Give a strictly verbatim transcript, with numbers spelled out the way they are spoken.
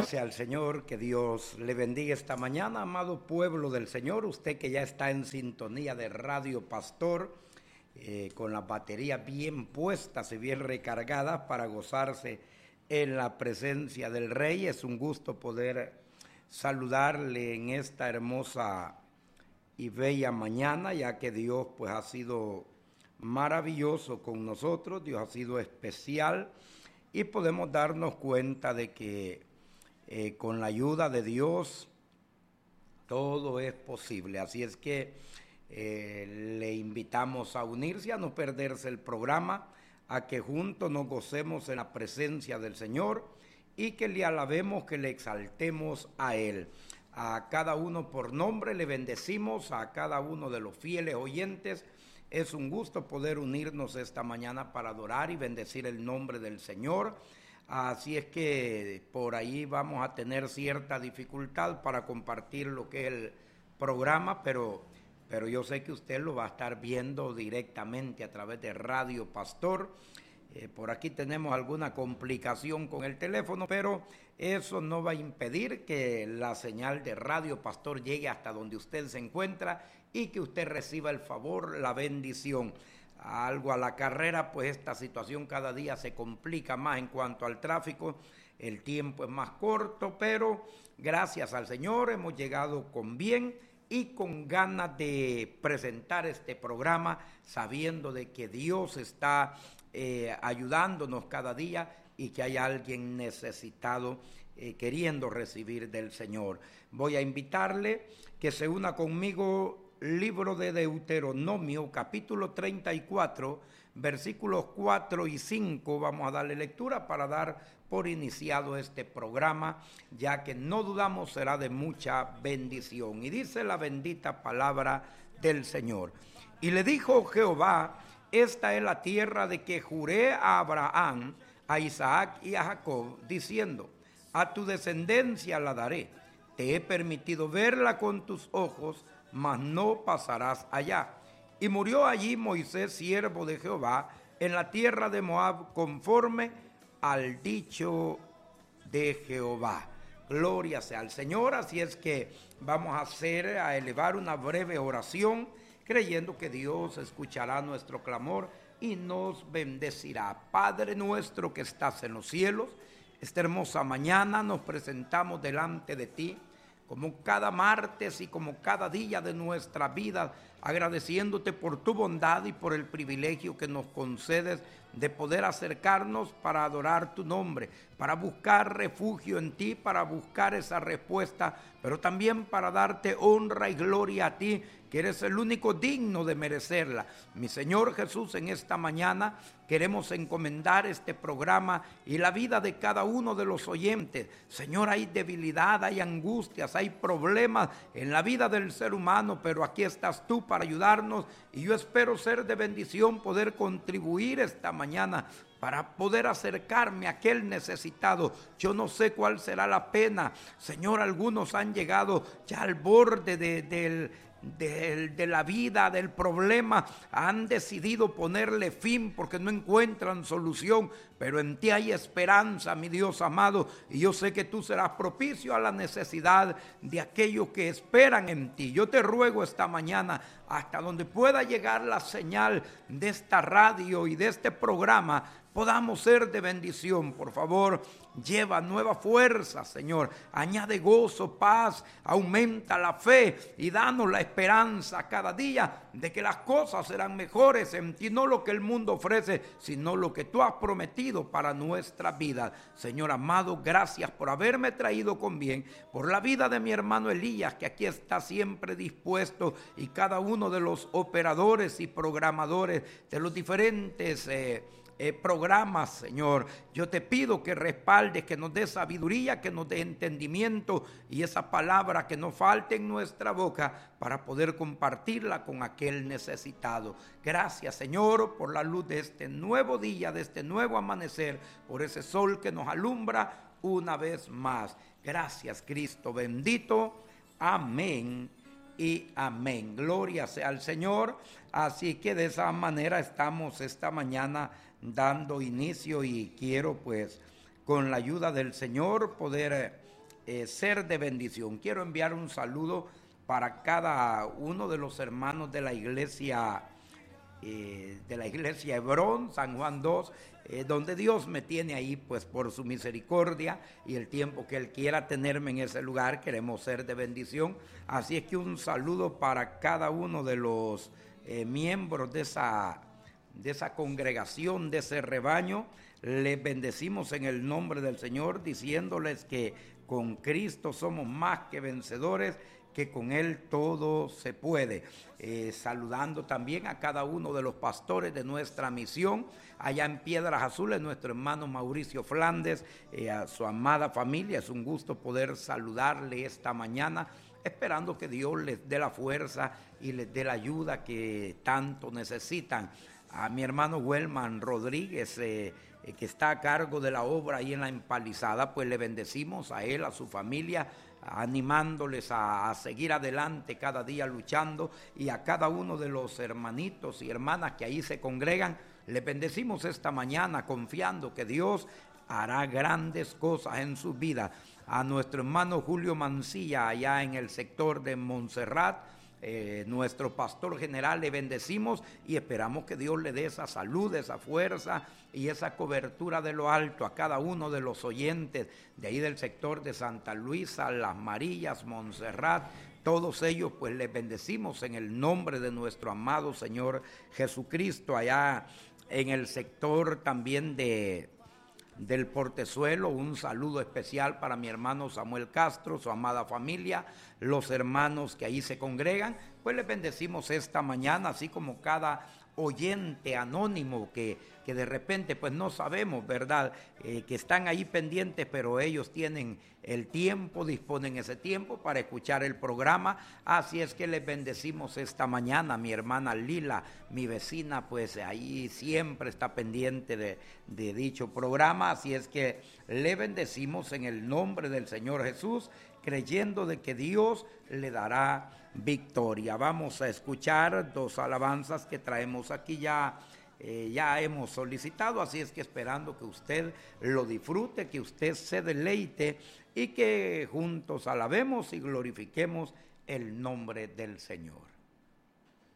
sea al Señor, que Dios le bendiga esta mañana, amado pueblo del Señor, usted que ya está en sintonía de Radio Pastor, eh, con la batería bien puestas y bien recargadas para gozarse en la presencia del Rey. Es un gusto poder saludarle en esta hermosa y bella mañana, ya que Dios pues ha sido maravilloso con nosotros, Dios ha sido especial y podemos darnos cuenta de que eh, con la ayuda de Dios todo es posible. Así es que eh, le invitamos a unirse, a no perderse el programa, a que juntos nos gocemos en la presencia del Señor y que le alabemos, que le exaltemos a Él. A cada uno por nombre le bendecimos, a cada uno de los fieles oyentes. Es un gusto poder unirnos esta mañana para adorar y bendecir el nombre del Señor. Así es que por ahí vamos a tener cierta dificultad para compartir lo que es el programa, pero, pero yo sé que usted lo va a estar viendo directamente a través de Radio Pastor. Eh, por aquí tenemos alguna complicación con el teléfono, pero eso no va a impedir que la señal de Radio Pastor llegue hasta donde usted se encuentra y que usted reciba el favor, la bendición. Algo a la carrera, pues esta situación cada día se complica más en cuanto al tráfico, el tiempo es más corto, pero gracias al Señor hemos llegado con bien y con ganas de presentar este programa, sabiendo de que Dios está eh, ayudándonos cada día y que hay alguien necesitado eh, queriendo recibir del Señor. Voy a invitarle que se una conmigo. Libro de Deuteronomio, capítulo treinta y cuatro, versículos cuatro y cinco. Vamos a darle lectura para dar por iniciado este programa, ya que no dudamos será de mucha bendición. Y dice la bendita palabra del Señor. Y le dijo Jehová: esta es la tierra de que juré a Abraham, a Isaac y a Jacob, diciendo: a tu descendencia la daré. Te he permitido verla con tus ojos, mas no pasarás allá. Y murió allí Moisés, siervo de Jehová, en la tierra de Moab, conforme al dicho de Jehová. Gloria sea al Señor. Así es que vamos a hacer, a elevar una breve oración, creyendo que Dios escuchará nuestro clamor y nos bendecirá. Padre nuestro que estás en los cielos, esta hermosa mañana nos presentamos delante de ti, como cada martes y como cada día de nuestra vida, agradeciéndote por tu bondad y por el privilegio que nos concedes de poder acercarnos para adorar tu nombre, para buscar refugio en ti, para buscar esa respuesta, pero también para darte honra y gloria a ti, que eres el único digno de merecerla. Mi Señor Jesús, en esta mañana queremos encomendar este programa y la vida de cada uno de los oyentes. Señor, hay debilidad, hay angustias, hay problemas en la vida del ser humano, pero aquí estás tú para ayudarnos y yo espero ser de bendición, poder contribuir esta mañana para poder acercarme a aquel necesitado. Yo no sé cuál será la pena. Señor, algunos han llegado ya al borde de, del De, de la vida, del problema, han decidido ponerle fin porque no encuentran solución, pero en ti hay esperanza, mi Dios amado, y yo sé que tú serás propicio a la necesidad de aquellos que esperan en ti. Yo te ruego esta mañana, hasta donde pueda llegar la señal de esta radio y de este programa, podamos ser de bendición. Por favor, lleva nueva fuerza, Señor. Añade gozo, paz, aumenta la fe y danos la esperanza cada día de que las cosas serán mejores en ti, no lo que el mundo ofrece, sino lo que tú has prometido para nuestra vida. Señor amado, gracias por haberme traído con bien, por la vida de mi hermano Elías, que aquí está siempre dispuesto, y cada uno de los operadores y programadores de los diferentes eh, Eh, programas, Señor. Yo te pido que respaldes, que nos dé sabiduría, que nos dé entendimiento y esa palabra que no falte en nuestra boca para poder compartirla con aquel necesitado. Gracias, Señor, por la luz de este nuevo día, de este nuevo amanecer, por ese sol que nos alumbra una vez más. Gracias, Cristo bendito. Amén y amén. Gloria sea al Señor. Así que de esa manera estamos esta mañana dando inicio y quiero pues con la ayuda del Señor poder eh, ser de bendición. Quiero enviar un saludo para cada uno de los hermanos de la iglesia, eh, de la iglesia Hebrón, San Juan dos, eh, donde Dios me tiene ahí, pues por su misericordia y el tiempo que Él quiera tenerme en ese lugar, queremos ser de bendición. Así es que un saludo para cada uno de los eh, miembros de esa, de esa congregación, de ese rebaño. Les bendecimos en el nombre del Señor, diciéndoles que con Cristo somos más que vencedores, que con Él todo se puede. Eh, saludando también a cada uno de los pastores de nuestra misión, allá en Piedras Azules, nuestro hermano Mauricio Flandes, eh, a su amada familia. Es un gusto poder saludarle esta mañana, esperando que Dios les dé la fuerza y les dé la ayuda que tanto necesitan. A mi hermano Wellman Rodríguez, eh, eh, que está a cargo de la obra ahí en la Empalizada, pues le bendecimos a él, a su familia, animándoles a, a seguir adelante cada día luchando, y a cada uno de los hermanitos y hermanas que ahí se congregan, les bendecimos esta mañana confiando que Dios hará grandes cosas en sus vidas. A nuestro hermano Julio Mancilla allá en el sector de Montserrat, Eh, nuestro pastor general, le bendecimos y esperamos que Dios le dé esa salud, esa fuerza y esa cobertura de lo alto a cada uno de los oyentes de ahí del sector de Santa Luisa, Las Marillas, Montserrat. Todos ellos pues les bendecimos en el nombre de nuestro amado Señor Jesucristo. Allá en el sector también de del Portezuelo, un saludo especial para mi hermano Samuel Castro, su amada familia, los hermanos que ahí se congregan, pues les bendecimos esta mañana, así como cada oyente anónimo que, que de repente pues no sabemos, ¿verdad? Eh, que están ahí pendientes, pero ellos tienen el tiempo, disponen ese tiempo para escuchar el programa. Así es que les bendecimos esta mañana. Mi hermana Lila, mi vecina, pues ahí siempre está pendiente de, de dicho programa. Así es que le bendecimos en el nombre del Señor Jesús, creyendo de que Dios le dará victoria. Vamos a escuchar dos alabanzas que traemos aquí ya, eh, ya hemos solicitado, así es que esperando que usted lo disfrute, que usted se deleite y que juntos alabemos y glorifiquemos el nombre del Señor.